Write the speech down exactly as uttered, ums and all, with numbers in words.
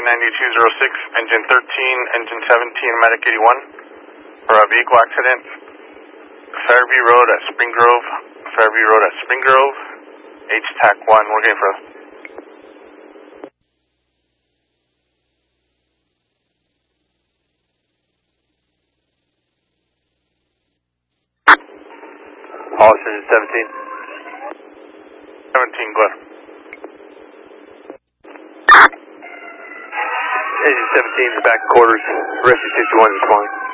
ninety-two oh six, engine thirteen, engine seventeen, medic eighty-one, for a vehicle accident, Fairview Road at Spring Grove, Fairview Road at Spring Grove, H T A C one, we're getting for Austin seventeen. seventeen, go ahead. Engine seventeen is back in quarters. Rescue sixty-one is flying.